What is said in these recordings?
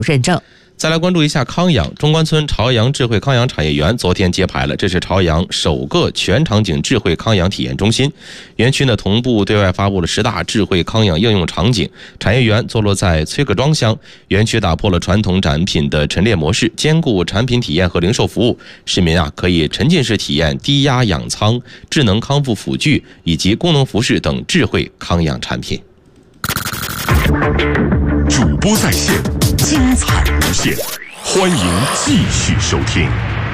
认证。 再来关注一下康养，中关村朝阳智慧康养产业园昨天揭牌了，这是朝阳首个全场景智慧康养体验中心。园区呢同步对外发布了10大智慧康养应用场景。产业园坐落在崔各庄乡，园区打破了传统展品的陈列模式，兼顾产品体验和零售服务。市民可以沉浸式体验低压氧舱、智能康复辅具以及功能服饰等智慧康养产品。 主播在线，精彩无限，欢迎继续收听。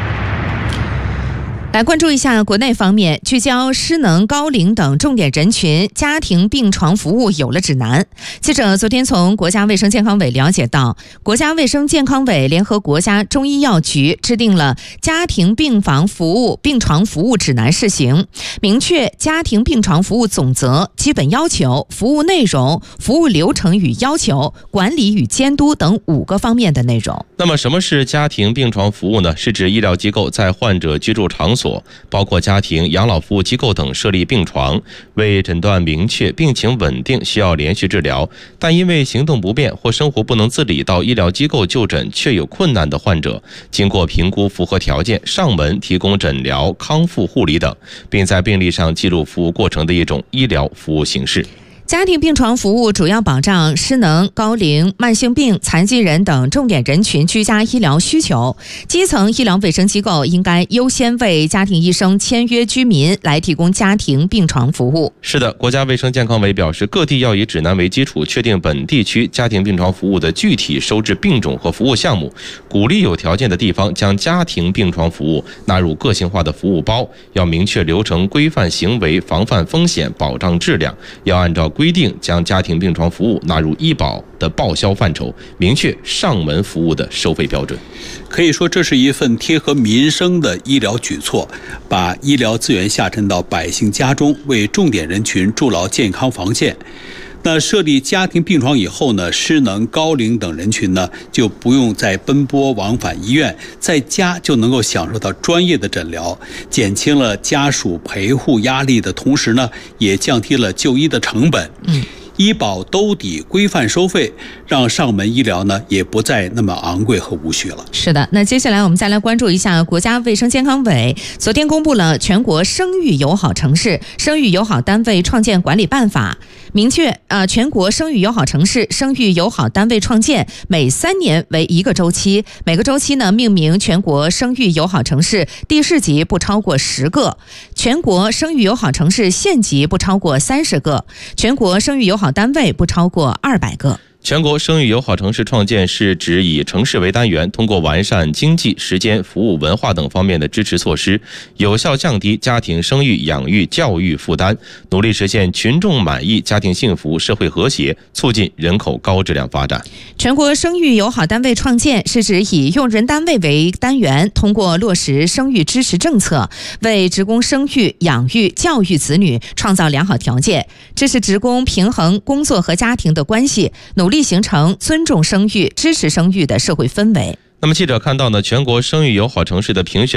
来关注一下国内方面，聚焦失能、高龄等重点人群，家庭病床服务有了指南。记者昨天从国家卫生健康委了解到，国家卫生健康委联合国家中医药局制定了家庭病床服务指南试行，明确家庭病床服务总则、基本要求、服务内容、服务流程与要求、管理与监督等5个方面的内容。 那么什么是家庭病床服务呢？是指医疗机构在患者居住场所，包括家庭、养老服务机构等设立病床，为诊断明确、病情稳定、需要连续治疗，但因为行动不便或生活不能自理到医疗机构就诊却有困难的患者，经过评估符合条件，上门提供诊疗、康复护理等，并在病历上记录服务过程的一种医疗服务形式。 家庭病床服务主要保障失能、高龄、慢性病、残疾人等重点人群居家医疗需求。基层医疗卫生机构应该优先为家庭医生签约居民来提供家庭病床服务。 是的，国家卫生健康委表示，各地要以指南为基础，确定本地区家庭病床服务的具体收治病种和服务项目，鼓励有条件的地方将家庭病床服务纳入个性化的服务包，要明确流程、规范行为、防范风险、保障质量，要按照规定将家庭病床服务纳入医保的报销范畴，明确上门服务的收费标准。 可以说，这是一份贴合民生的医疗举措，把医疗资源下沉到百姓家中，为重点人群筑牢健康防线。那设立家庭病床以后呢，失能、高龄等人群呢，就不用再奔波往返医院，在家就能够享受到专业的诊疗，减轻了家属陪护压力的同时呢，也降低了就医的成本。医保兜底规范收费，让上门医疗呢也不再那么昂贵和无序了。 是的，那接下来我们再来关注一下国家卫生健康委昨天公布了全国生育友好城市、生育友好单位创建管理办法，明确全国生育友好城市、生育友好单位创建每3年为1个周期，每个周期呢命名全国生育友好城市第4级不超过10个，全国生育友好城市县级不超过30个，全国生育友好单位不超过200个。 全国生育友好城市创建是指以城市为单元，通过完善经济、时间、服务、文化等方面的支持措施，有效降低家庭生育、养育、教育负担，努力实现群众满意、家庭幸福、社会和谐，促进人口高质量发展。 全国生育友好单位创建是指以用人单位为单元，通过落实生育支持政策，为职工生育、养育、教育子女创造良好条件，支持职工平衡工作和家庭的关系，努力形成尊重生育、支持生育的社会氛围。 那么记者看到呢，全国生育友好城市的评选